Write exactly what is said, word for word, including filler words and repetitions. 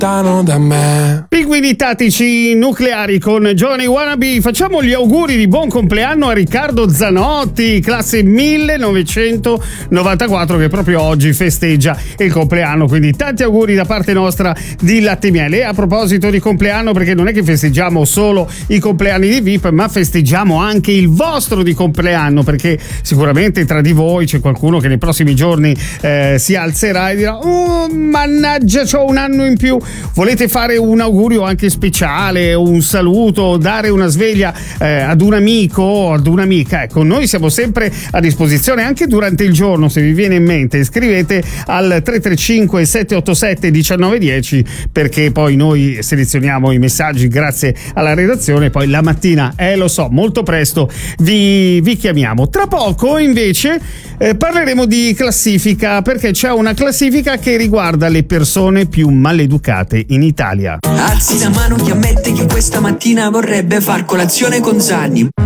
lontano da me. Pinguini tattici nucleari con Johnny Wannabe. Facciamo gli auguri di buon compleanno a Riccardo Zanotti, classe millenovecentonovantaquattro, che proprio oggi festeggia il compleanno, quindi tanti auguri da parte nostra di Latte e Miele. E a proposito di compleanno, perché non è che festeggiamo solo i compleanni di V I P, ma festeggiamo anche il vostro di compleanno, perché sicuramente tra di voi c'è qualcuno che nei prossimi giorni eh, si alzerà e dirà: oh, mannaggia, c'ho un anno in più. Volete fare un augurio anche speciale, un saluto, dare una sveglia eh, ad un amico o ad un'amica? Ecco, noi siamo sempre a disposizione anche durante il giorno. Se vi viene in mente, scrivete al tre tre cinque sette otto sette uno nove uno zero, perché poi noi selezioniamo i messaggi grazie alla redazione, poi la mattina, eh lo so, molto presto vi, vi chiamiamo. Tra poco invece eh, parleremo di classifica, perché c'è una classifica che riguarda le persone più maleducate in Italia. Alzi la mano chi ammette che questa mattina vorrebbe far colazione con Zanni.